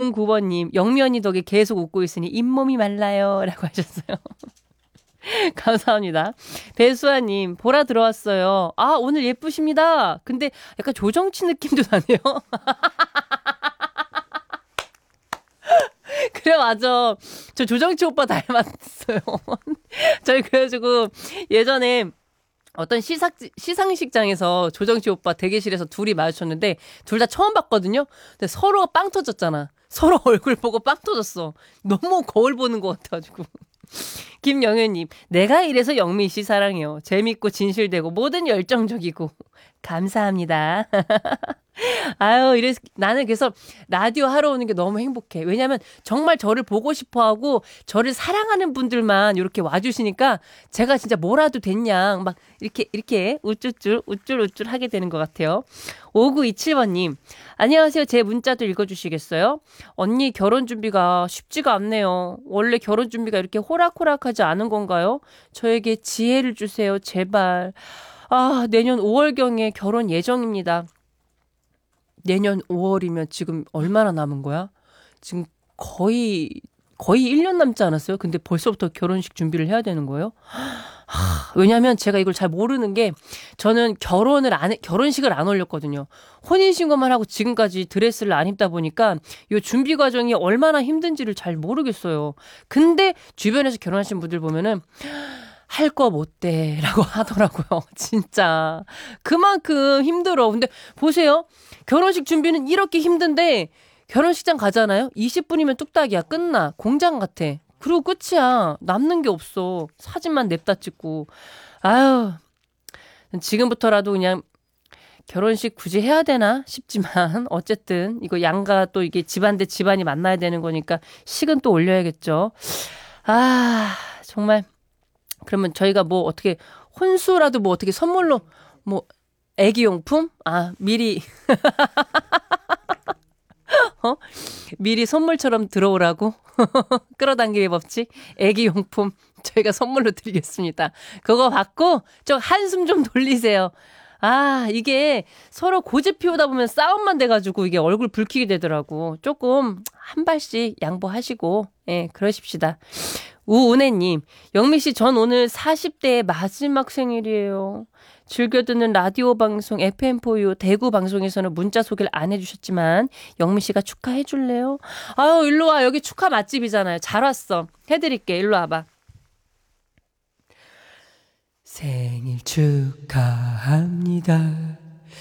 2009번님, 영미 언니 덕에 계속 웃고 있으니 잇몸이 말라요. 라고 하셨어요. 감사합니다. 배수아님, 보라 들어왔어요. 아, 오늘 예쁘십니다. 근데 약간 조정치 느낌도 나네요. 그래, 맞아. 저 조정치 오빠 닮았어요. 저희 그래가지고 예전에 어떤 시상식장에서 조정치 오빠 대기실에서 둘이 마주쳤는데 둘 다 처음 봤거든요. 근데 서로 빵 터졌잖아. 서로 얼굴 보고 빵 터졌어. 너무 거울 보는 것 같아가지고. 김영현님, 내가 이래서 영미 씨 사랑해요. 재밌고 진실되고 뭐든 열정적이고. 감사합니다. 아유, 나는 그래서 라디오 하러 오는 게 너무 행복해. 왜냐면 정말 저를 보고 싶어 하고 저를 사랑하는 분들만 이렇게 와주시니까 제가 진짜 뭐라도 됐냐. 막 이렇게 우쭐우쭐 하게 되는 것 같아요. 5927번님, 안녕하세요. 제 문자도 읽어주시겠어요? 언니 결혼 준비가 쉽지가 않네요. 원래 결혼 준비가 이렇게 호락호락하지 않은 건가요? 저에게 지혜를 주세요. 제발. 아, 내년 5월경에 결혼 예정입니다. 내년 5월이면 지금 얼마나 남은 거야? 지금 거의 1년 남지 않았어요? 근데 벌써부터 결혼식 준비를 해야 되는 거예요? 왜냐면 제가 이걸 잘 모르는 게 저는 결혼식을 안 올렸거든요. 혼인신고만 하고 지금까지 드레스를 안 입다 보니까 이 준비 과정이 얼마나 힘든지를 잘 모르겠어요. 근데 주변에서 결혼하신 분들 보면은 할 거 못 돼 라고 하더라고요. 진짜 그만큼 힘들어. 근데 보세요. 결혼식 준비는 이렇게 힘든데 결혼식장 가잖아요. 20분이면 뚝딱이야. 끝나. 공장 같아. 그리고 끝이야. 남는 게 없어. 사진만 냅다 찍고. 아유, 지금부터라도 그냥 결혼식 굳이 해야 되나 싶지만 어쨌든 이거 양가 또 이게 집안 대 집안이 만나야 되는 거니까 식은 또 올려야겠죠. 아, 정말. 그러면 저희가 뭐 어떻게 혼수라도 뭐 어떻게 선물로 뭐 애기용품? 아, 미리 미리 선물처럼 들어오라고 끌어당기기 법칙 애기용품 저희가 선물로 드리겠습니다. 그거 받고 좀 한숨 좀 돌리세요. 아, 이게 서로 고집 피우다 보면 싸움만 돼가지고 이게 얼굴 붉히게 되더라고. 조금 한 발씩 양보하시고, 예, 그러십시다. 우은혜님, 영미씨, 전 오늘 40대의 마지막 생일이에요. 즐겨 듣는 라디오 방송 FM4U 대구 방송에서는 문자 소개를 안 해주셨지만 영미씨가 축하해줄래요? 아유, 일로 와. 여기 축하 맛집이잖아요. 잘 왔어. 해드릴게. 일로 와봐. 생일 축하합니다.